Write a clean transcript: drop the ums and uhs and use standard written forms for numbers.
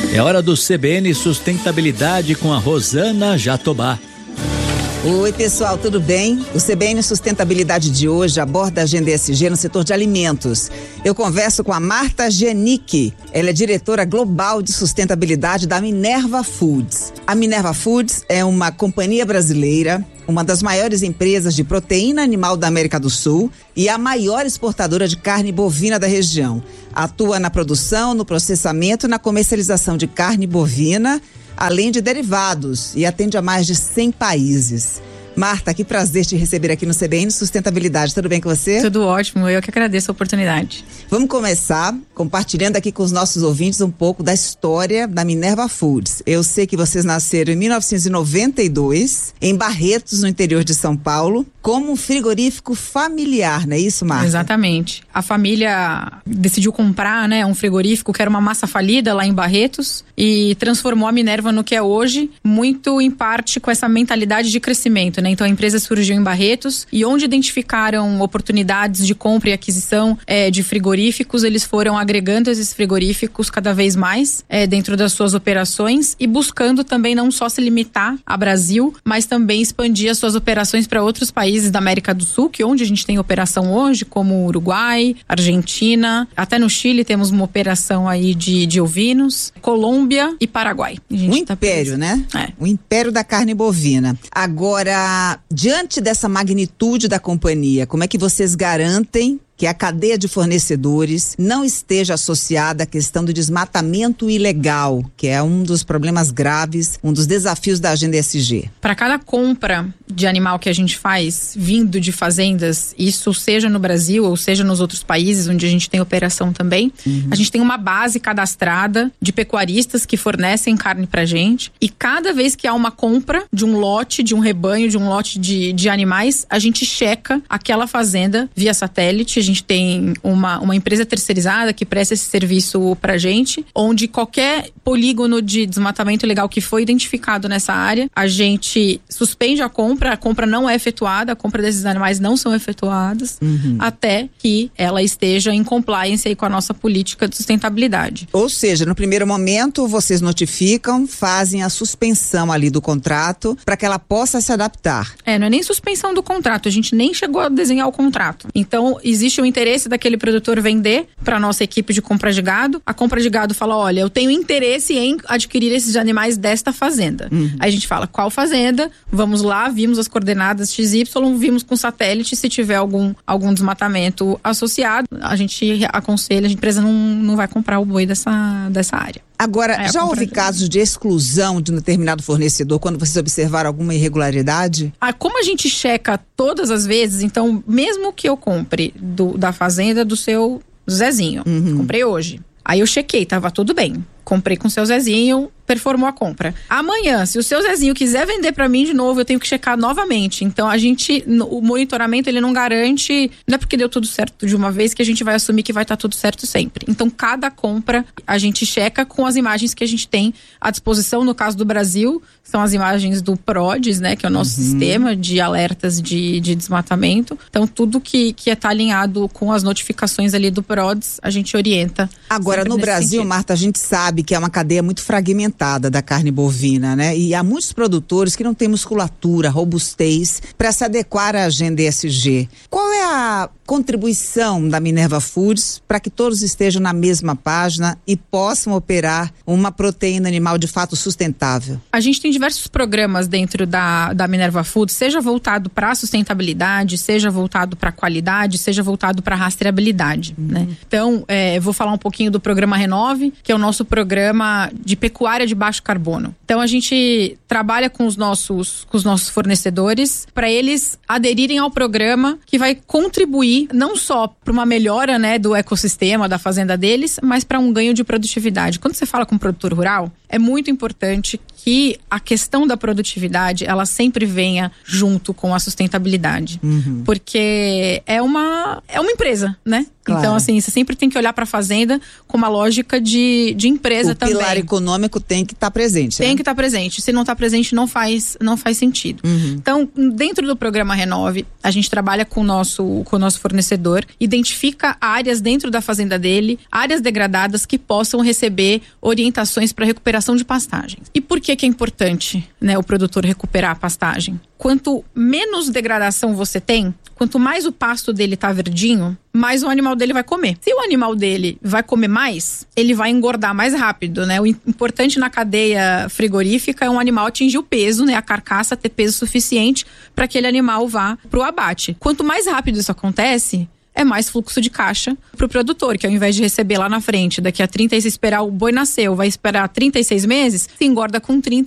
É hora do CBN Sustentabilidade com a Rosana Jatobá. Oi pessoal, tudo bem? O CBN Sustentabilidade de hoje aborda a agenda ESG no setor de alimentos. Eu converso com a Marta Genick. Ela é diretora global de sustentabilidade da Minerva Foods. A Minerva Foods é uma companhia brasileira, uma das maiores empresas de proteína animal da América do Sul e a maior exportadora de carne bovina da região. Atua na produção, no processamento e na comercialização de carne bovina, além de derivados, e atende a mais de 100 países. Marta, que prazer te receber aqui no CBN Sustentabilidade. Tudo bem com você? Tudo ótimo, eu que agradeço a oportunidade. Vamos começar compartilhando aqui com os nossos ouvintes um pouco da história da Minerva Foods. Eu sei que vocês nasceram em 1992, em Barretos, no interior de São Paulo, como um frigorífico familiar, não é isso, Marta? Exatamente. A família decidiu comprar, um frigorífico que era uma massa falida lá em Barretos e transformou a Minerva no que é hoje, muito em parte com essa mentalidade de crescimento, Então a empresa surgiu em Barretos e onde identificaram oportunidades de compra e aquisição de frigoríficos, eles foram agregando esses frigoríficos cada vez mais dentro das suas operações e buscando também não só se limitar a Brasil, mas também expandir as suas operações para outros países da América do Sul, que onde a gente tem operação hoje, como Uruguai, Argentina, até no Chile temos uma operação aí de ovinos, Colômbia e Paraguai. Um império, né? O império da carne bovina. Agora, diante dessa magnitude da companhia, como é que vocês garantem que a cadeia de fornecedores não esteja associada à questão do desmatamento ilegal, que é um dos problemas graves, um dos desafios da agenda ESG? Para cada compra de animal que a gente faz vindo de fazendas, isso seja no Brasil ou seja nos outros países onde a gente tem operação também, a gente tem uma base cadastrada de pecuaristas que fornecem carne pra gente, e cada vez que há uma compra de um lote, de um rebanho, de um lote de animais, a gente checa aquela fazenda via satélite. A gente tem uma empresa terceirizada que presta esse serviço pra gente, onde qualquer polígono de desmatamento ilegal que foi identificado nessa área, a gente suspende a compra não é efetuada, a compra desses animais não são efetuadas, até que ela esteja em compliance aí com a nossa política de sustentabilidade. Ou seja, no primeiro momento vocês notificam, fazem a suspensão ali do contrato para que ela possa se adaptar. Não é nem suspensão do contrato, a gente nem chegou a desenhar o contrato. Então, existe o interesse daquele produtor vender para a nossa equipe de compra de gado. A compra de gado fala, olha, eu tenho interesse em adquirir esses animais desta fazenda. Aí a gente fala, qual fazenda? Vamos lá, vimos as coordenadas XY, vimos com satélite, se tiver algum desmatamento associado, a gente aconselha, a empresa não vai comprar o boi dessa área. Agora, já houve casos de exclusão de um determinado fornecedor quando vocês observaram alguma irregularidade? Como a gente checa todas as vezes, então, mesmo que eu compre da fazenda do seu Zezinho, comprei hoje, aí eu chequei, tava tudo bem, comprei com o seu Zezinho, performou a compra. Amanhã, se o seu Zezinho quiser vender pra mim de novo, eu tenho que checar novamente. Então, o monitoramento, ele não garante, não é porque deu tudo certo de uma vez que a gente vai assumir que vai estar tudo certo sempre. Então, cada compra, a gente checa com as imagens que a gente tem à disposição. No caso do Brasil, são as imagens do PRODES, que é o nosso sistema de alertas de desmatamento. Então, tudo que tá alinhado com as notificações ali do PRODES, a gente orienta. Agora, no Brasil, Marta, a gente sabe que é uma cadeia muito fragmentada da carne bovina, E há muitos produtores que não têm musculatura, robustez para se adequar à agenda ESG. Qual é a contribuição da Minerva Foods para que todos estejam na mesma página e possam operar uma proteína animal de fato sustentável? A gente tem diversos programas dentro da Minerva Foods, seja voltado para a sustentabilidade, seja voltado para a qualidade, seja voltado para a rastreabilidade, Então, vou falar um pouquinho do programa Renove, que é o nosso programa de pecuária de baixo carbono. Então, a gente trabalha com os nossos fornecedores para eles aderirem ao programa que vai contribuir não só para uma melhora, do ecossistema da fazenda deles, mas para um ganho de produtividade. Quando você fala com o produtor rural, é muito importante que a questão da produtividade, ela sempre venha junto com a sustentabilidade. Porque é uma empresa, Claro. Então, assim, você sempre tem que olhar para a fazenda com uma lógica de empresa também. O pilar econômico tem que estar presente. Tem que estar presente. Se não está presente, não faz sentido. Então, dentro do programa Renove, a gente trabalha com o nosso fornecedor, identifica áreas dentro da fazenda dele, áreas degradadas que possam receber orientações para recuperação de pastagens. E por que é importante, né, o produtor recuperar a pastagem? Quanto menos degradação você tem, quanto mais o pasto dele tá verdinho, mais o animal dele vai comer. Se o animal dele vai comer mais, ele vai engordar mais rápido, né? O importante na cadeia frigorífica é um animal atingir o peso, né? A carcaça ter peso suficiente para que aquele animal vá pro abate. Quanto mais rápido isso acontece, é mais fluxo de caixa pro produtor, que ao invés de receber lá na frente, daqui a 36, esperar o boi nascer, vai esperar 36 meses, se engorda com 30